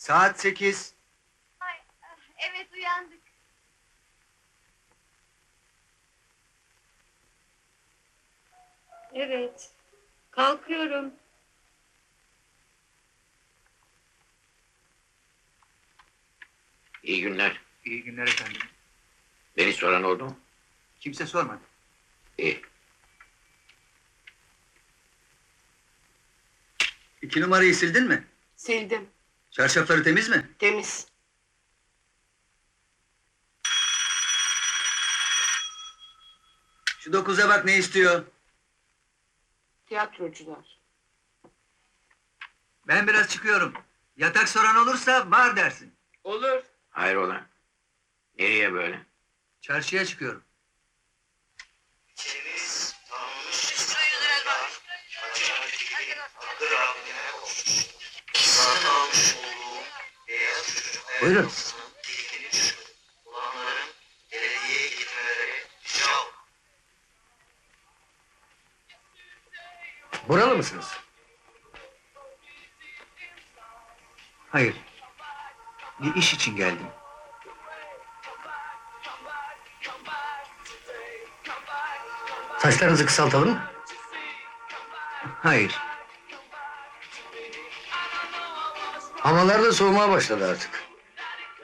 Saat 8. Ay, evet uyandık. Evet. Kalkıyorum. İyi günler. İyi günler efendim. Beni soran oldu mu? Kimse sormadı. İyi. 2 numarayı sildin mi? Sildim. Çarşafları temiz mi? Temiz. Şu 9'a bak ne istiyor? Tiyatrocular. Ben biraz çıkıyorum. Yatak soran olursa var dersin. Olur. Hayrola? Nereye böyle? Çarşıya çıkıyorum. Buyurun. Buralı mısınız? Hayır. Bir iş için geldim. Saçlarınızı kısaltalım mı? Hayır. Havalar da soğumaya başladı artık.